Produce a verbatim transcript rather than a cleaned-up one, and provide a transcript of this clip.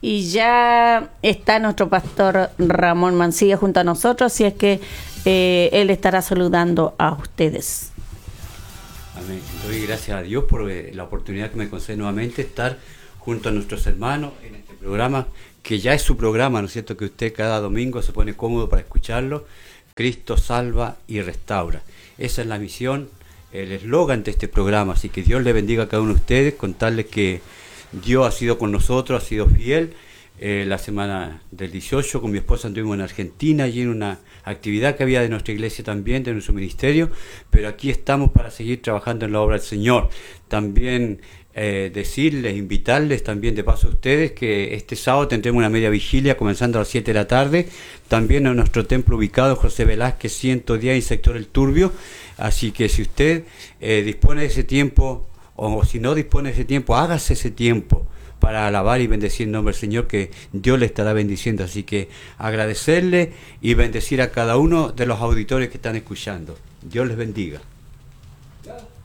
Y ya está nuestro pastor Ramón Mancilla junto a nosotros, así es que eh, él estará saludando a ustedes. Amén. Doy gracias a Dios por eh, la oportunidad que me concede nuevamente estar junto a nuestros hermanos en este programa, que ya es su programa, ¿no es cierto?, que usted cada domingo se pone cómodo para escucharlo. Cristo salva y restaura. Esa es la misión, el eslogan de este programa, así que Dios le bendiga a cada uno de ustedes, contarles que Dios ha sido con nosotros, ha sido fiel. Eh, la semana del dieciocho con mi esposa anduvimos en Argentina, allí en una actividad que había de nuestra iglesia también, de nuestro ministerio, pero aquí estamos para seguir trabajando en la obra del Señor. También eh, decirles, invitarles también de paso a ustedes que este sábado tendremos una media vigilia comenzando a las siete de la tarde, también en nuestro templo ubicado en José Velázquez ciento diez, en sector El Turbio, así que si usted eh, dispone de ese tiempo, o si no dispone de ese tiempo, hágase ese tiempo para alabar y bendecir el nombre del Señor, que Dios le estará bendiciendo. Así que agradecerle y bendecir a cada uno de los auditores que están escuchando. Dios les bendiga.